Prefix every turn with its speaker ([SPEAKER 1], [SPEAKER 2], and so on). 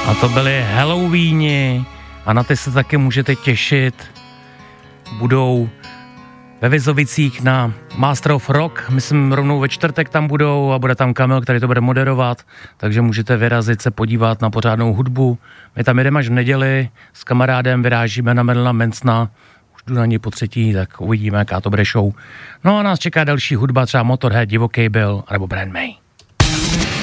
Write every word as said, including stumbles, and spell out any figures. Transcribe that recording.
[SPEAKER 1] A to byly Halloweeni a na ty se taky můžete těšit. Budou ve Vizovicích na Master of Rock, myslím rovnou ve čtvrtek tam budou a bude tam Kamil, který to bude moderovat, takže můžete vyrazit se podívat na pořádnou hudbu. My tam jedeme až v neděli, s kamarádem vyrážíme na Merlina Mansona, už jdu na něj po třetí, tak uvidíme, jaká to bude show. No a nás čeká další hudba, třeba Motorhead, Divoký Bill, nebo Brian May.